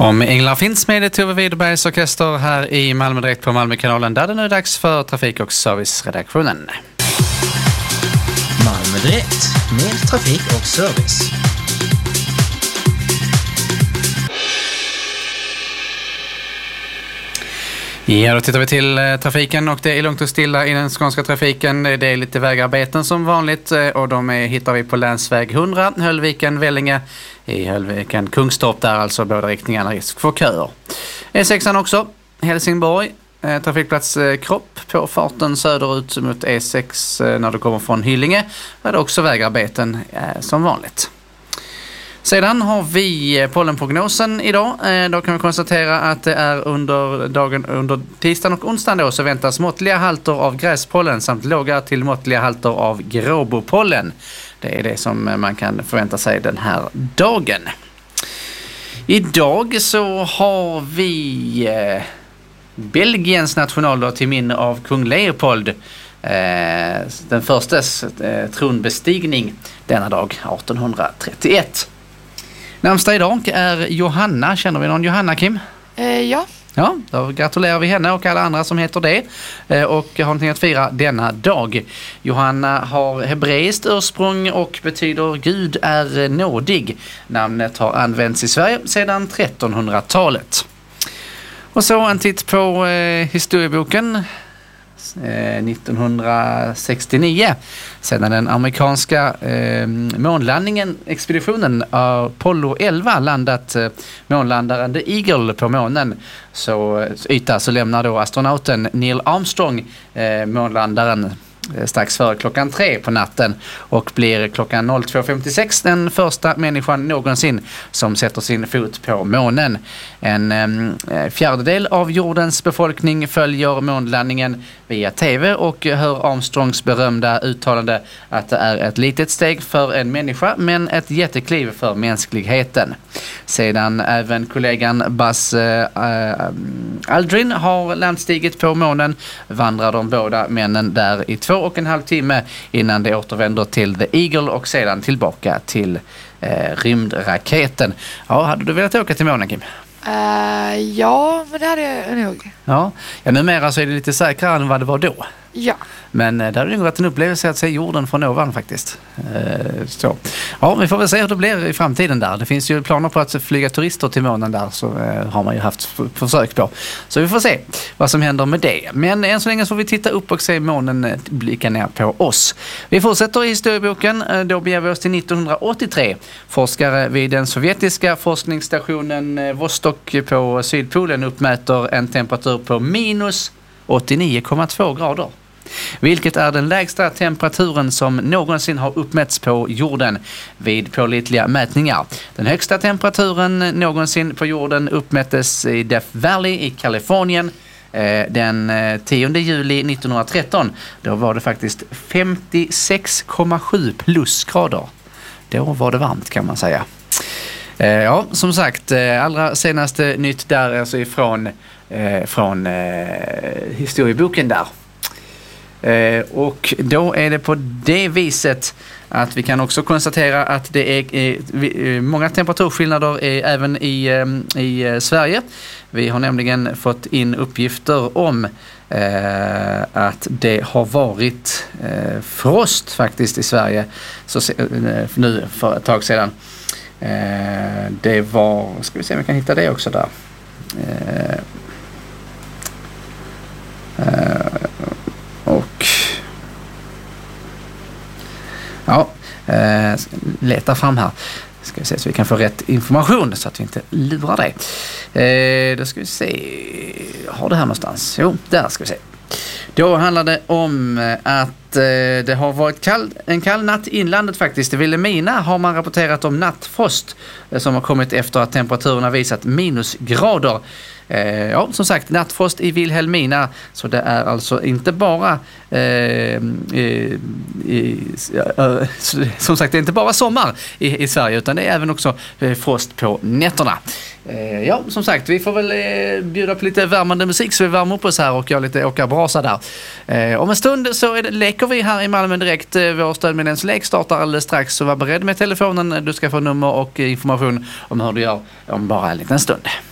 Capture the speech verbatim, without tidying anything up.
Om Änglar finns med i Tove Widerbergs orkester här i Malmö direkt på Malmökanalen, där det nu är dags för trafik- och serviceredaktionen. Malmö direkt med trafik och service. Ja, då tittar vi till eh, trafiken, och det är lugnt och stilla i den skånska trafiken. Det är lite vägarbeten som vanligt, eh, och de är, hittar vi på länsväg hundra, Höllviken, Vellinge. I Höllviken, Kungstorp, där alltså båda riktningarna risk för köer. E sex också, Helsingborg, eh, trafikplats eh, Kropp på farten söderut mot E sex eh, när du kommer från Hyllinge. Där är det också vägarbeten eh, som vanligt. Sedan har vi pollenprognosen idag. Då kan vi konstatera att det är under dagen, under tisdagen och onsdagen då, så väntas måttliga halter av gräspollen samt låga till måttliga halter av gråbopollen. Det är det som man kan förvänta sig den här dagen. Idag så har vi eh, Belgiens nationaldag till minne av kung Leopold. Eh, den förstes eh, tronbestigning denna dag artonhundratrettioett. Närmsta idag är Johanna. Känner vi någon Johanna, Kim? Eh, ja. Ja, då gratulerar vi henne och alla andra som heter det eh, och har någonting att fira denna dag. Johanna har hebreiskt ursprung och betyder Gud är nådig. Namnet har använts i Sverige sedan trettonhundratalet. Och så en titt på eh, historieboken. nittonhundrasextionio, sedan den amerikanska eh, månlandningen, expeditionen Apollo elva landat eh, månlandaren The Eagle på månen, så, så yta så lämnar då astronauten Neil Armstrong eh, månlandaren eh, strax före klockan tre på natten, och blir klockan två femtiosex den första människan någonsin som sätter sin fot på månen. En eh, fjärdedel av jordens befolkning följer månlandningen via tv och hör Armstrongs berömda uttalande att det är ett litet steg för en människa men ett jättekliv för mänskligheten. Sedan även kollegan Buzz eh, Aldrin har landstigit på månen vandrar de båda männen där i två och en halv timme innan de återvänder till The Eagle och sedan tillbaka till eh, rymdraketen. Ja, hade du velat åka till månen, Kim? Uh, ja, men det hade jag nog. Ja, ja, numera så är det lite säkrare än vad det var då. Ja. Men det hade ju varit en upplevelse att se jorden från ovan faktiskt. Eh, så. Ja, vi får väl se hur det blir i framtiden där. Det finns ju planer på att flyga turister till månen där, så eh, har man ju haft f- försök på. Så vi får se vad som händer med det. Men än så länge så får vi titta upp och se månen eh, blicka ner på oss. Vi fortsätter i historieboken. Eh, då beger vi oss till nittonhundraåttiotre. Forskare vid den sovjetiska forskningsstationen eh, Vostok på Sydpolen uppmäter en temperatur på minus åttionio komma två grader. Vilket är den lägsta temperaturen som någonsin har uppmätts på jorden vid pålitliga mätningar. Den högsta temperaturen någonsin på jorden uppmättes i Death Valley i Kalifornien den tionde juli nittonhundratretton. Då var det faktiskt femtiosex komma sju plusgrader. Då var det varmt, kan man säga. Ja, som sagt, allra senaste nytt där alltså ifrån från historieboken där. Eh, och då är det på det viset att vi kan också konstatera att det är eh, många temperaturskillnader är även i, eh, i Sverige. Vi har nämligen fått in uppgifter om eh, att det har varit eh, frost faktiskt i Sverige så, eh, nu för ett tag sedan. Eh, det var, ska vi se om vi kan hitta det också där. Eh, eh, Och ja, eh, leta fram här. Ska vi se så vi kan få rätt information så att vi inte lurar dig. Eh, då ska vi se. Har det här någonstans? Jo, där ska vi se. Då handlar det om att eh, det har varit kall, en kall natt i inlandet faktiskt. I Vilhelmina har man rapporterat om nattfrost eh, som har kommit efter att temperaturen har visat minusgrader. Eh, ja, som sagt, nattfrost i Vilhelmina, så det är alltså inte bara eh, eh, eh, som sagt, det är inte bara sommar i, i Sverige, utan det är även också eh, frost på nätterna. Eh, ja, som sagt, vi får väl eh, bjuda på lite värmande musik så vi värmer upp oss här och jag lite åka brasa där. Eh, om en stund så är det, leker vi här i Malmö direkt. Eh, vår stödmedlens lek startar alldeles strax, så var beredd med telefonen. Du ska få nummer och information om hur du gör om bara en liten stund.